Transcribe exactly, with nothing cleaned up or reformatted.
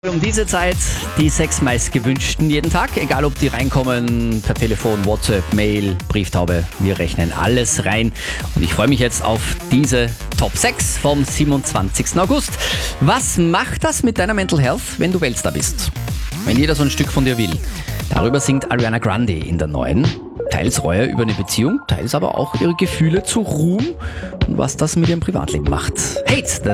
Um diese Zeit die sechs meistgewünschten jeden Tag, egal ob die reinkommen per Telefon, WhatsApp, Mail, Brieftaube, wir rechnen alles rein. Und ich freue mich jetzt auf diese Top sechs vom siebenundzwanzigsten August. Was macht das mit deiner Mental Health, wenn du Weltstar bist? Wenn jeder so ein Stück von dir will. Darüber singt Ariana Grande in der neuen. Teils Reue über eine Beziehung, teils aber auch ihre Gefühle zu Ruhm und was das mit ihrem Privatleben macht. Hate,